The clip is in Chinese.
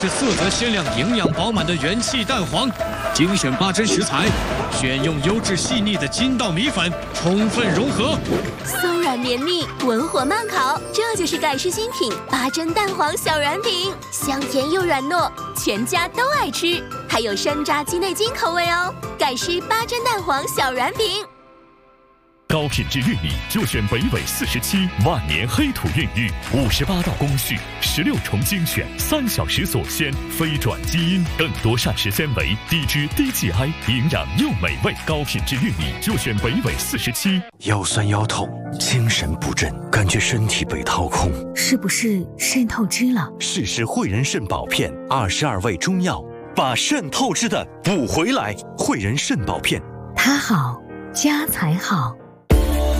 是色泽鲜亮、营养饱满的元气蛋黄，精选8珍食材，选用优质细腻的筋道米粉，充分融合， 松软绵密，文火慢烤，这就是盖世新品8珍蛋黄小软饼，香甜又软糯，全家都爱吃，还有山楂鸡内金口味哦。盖世8珍蛋黄小软饼。 高品质玉米就选北纬47万年黑土孕育，58道工序，16重精选，3小时锁鲜，非转基因，更多膳食纤维，低脂低 GI， 营养又美味。高品质玉米就选北纬47。 腰酸腰痛，精神不振，感觉身体被掏空， 是不是肾透支了？ 试试汇仁肾宝片，22味中药，把肾透支的补回来。汇仁肾宝片， 它好，家才好。